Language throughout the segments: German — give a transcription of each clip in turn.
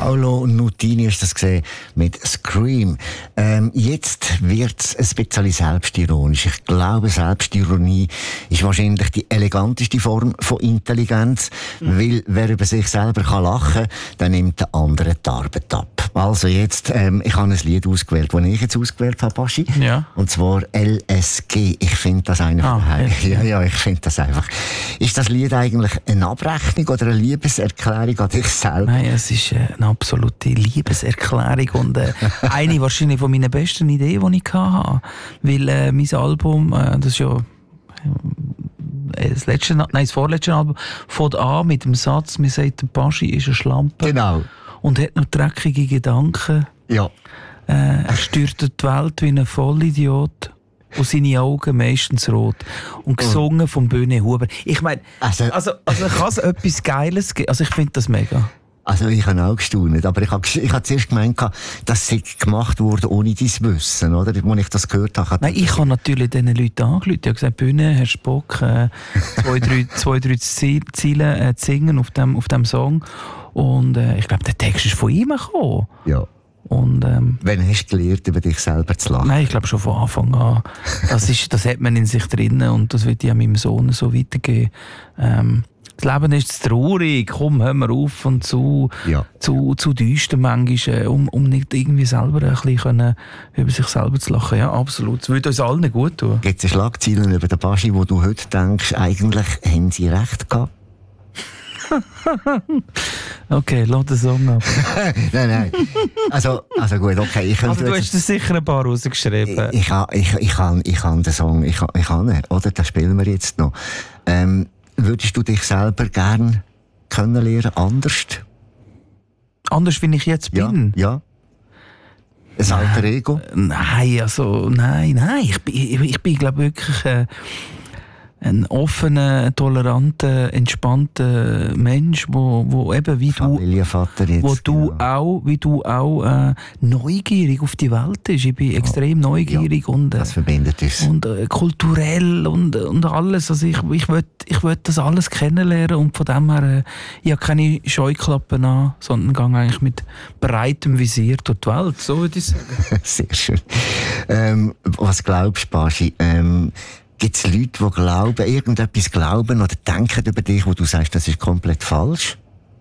Paolo Nutini ist das gesehen mit Scream. Jetzt wird's ein bisschen selbstironisch. Ich glaube, Selbstironie ist wahrscheinlich die eleganteste Form von Intelligenz, weil wer über sich selber kann lachen, dann nimmt der andere die Arbeit ab. Also jetzt, ich habe ein Lied ausgewählt, das ich jetzt ausgewählt habe, Baschi. Ja. Und zwar LSG. Ich finde das einfach... Ja, ich finde das einfach... Ist das Lied eigentlich eine Abrechnung oder eine Liebeserklärung an dich selber? Nein, es ist eine absolute Liebeserklärung und eine wahrscheinlich von meinen besten Ideen, die ich hatte. Weil mein Album, das ist ja das vorletzte Album, fängt an mit dem Satz, mir sagt, der Baschi ist eine Schlampe. Genau. Und hat noch dreckige Gedanken. Ja. Er steuert die Welt wie ein Vollidiot. Und seine Augen meistens rot. Und gesungen von Böhne Huber. Ich meine, also kann es etwas Geiles geben? Also ich finde das mega. Also ich habe auch gestaunt, aber ich habe zuerst gemeint, dass sie gemacht wurde ohne dein Wissen, oder? Als ich das gehört habe. Nein, ich habe natürlich diesen Leuten angerufen. Ich habe gesagt, Bühne, Herr Spock, zwei, drei Ziele zu singen auf dem Song. Und ich glaube, der Text ist von ihm gekommen. Ja. Und, wann hast du gelernt, über dich selber zu lachen? Nein, ich glaube schon von Anfang an. Das hat man in sich drin und das wird ja meinem Sohn so weitergeben. Das Leben ist zu traurig, komm, hör mal auf und zu düster manchmal, um nicht irgendwie selber ein bisschen über sich selber zu lachen. Ja, absolut. Das würde uns allen gut tun. Gibt es Schlagzeilen über den Baschi, wo du heute denkst, eigentlich haben sie recht gehabt? Okay, lass den Song ab. Nein. Also gut, okay. Du hast dir sicher ein paar rausgeschrieben. Ich habe den Song, ich habe ihn, oder? Den spielen wir jetzt noch. Würdest du dich selber gern kennenlernen, anders? Anders, wie ich jetzt bin? Ja. Ein alter Ego? Nein. Ich bin glaube wirklich ein offener, toleranter, entspannter Mensch, wo eben wie du auch neugierig auf die Welt bist. Ich bin extrem neugierig und das verbindet uns. Und kulturell und alles. Also ich will das alles kennenlernen und von dem her ich habe keine Scheuklappen an, sondern gehe eigentlich mit breitem Visier durch die Welt. So würde ich sagen. Sehr schön. Was glaubst du, Baschi? Gibt es Leute, die irgendetwas glauben oder denken über dich, wo du sagst, das ist komplett falsch?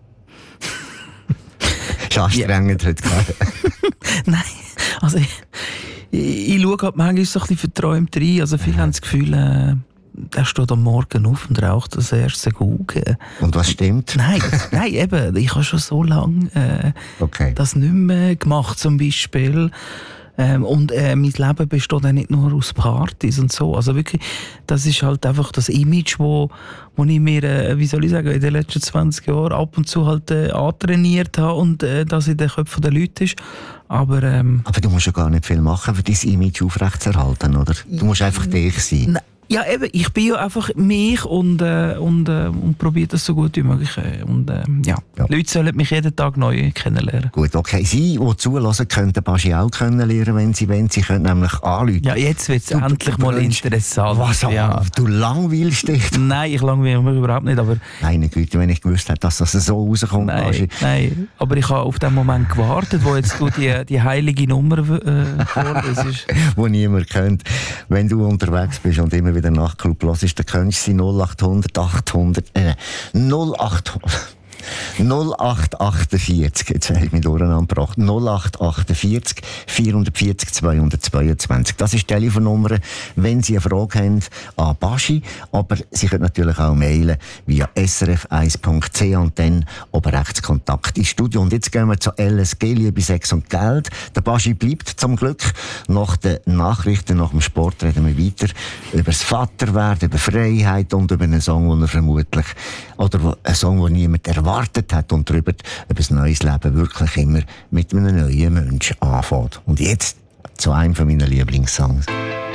Ist anstrengend heute gerade. Nein, also ich schaue halt manchmal so ein bisschen verträumt rein. Also viele haben das Gefühl, er steht am Morgen auf und raucht das erste Gugge. Und was stimmt? Nein, eben, ich habe schon so lange das nicht mehr gemacht, zum Beispiel. Und mein Leben besteht auch nicht nur aus Partys und so. Also wirklich, das ist halt einfach das Image, wo ich mir, wie soll ich sagen, in den letzten 20 Jahren ab und zu halt antrainiert habe und das in den Köpfen der Leute ist. Aber du musst ja gar nicht viel machen, für dein Image aufrechtzuerhalten, oder? Du musst einfach dich sein. Ja, eben, ich bin ja einfach mich und probiere das so gut wie möglich. Leute sollen mich jeden Tag neu kennenlernen. Gut, okay. Sie, die zulassen, können den Baschi auch kennenlernen, wenn sie können nämlich anrufen. Ja, jetzt wird es endlich mal interessant. Was? Ja. Du langweilst dich? Nein, ich langweile mich überhaupt nicht. Aber meine Güte, wenn ich gewusst hätte, dass das so rauskommt, Baschi. Nein, aber ich habe auf den Moment gewartet, wo jetzt du die heilige Nummer vorlesest. Wo niemand kennt. Wenn du unterwegs bist und immer wieder Nachtclub hörst, dann könntest du sie 0848, jetzt habe ich mich durcheinander gebracht, 0848 440 222. Das ist die Telefonnummer, wenn Sie eine Frage haben an Baschi, aber Sie können natürlich auch mailen via srf1.ch und dann oben rechts Kontakt ins Studio. Und jetzt gehen wir zu LSG, Liebe, Sex und Geld. Der Baschi bleibt zum Glück. Nach den Nachrichten, nach dem Sport reden wir weiter über das Vaterwerden, über Freiheit und über einen Song, den er vermutlich, oder einen Song, den niemand erwartet hat und darüber, ob ein neues Leben wirklich immer mit einem neuen Menschen anfängt. Und jetzt zu einem meiner Lieblingssongs.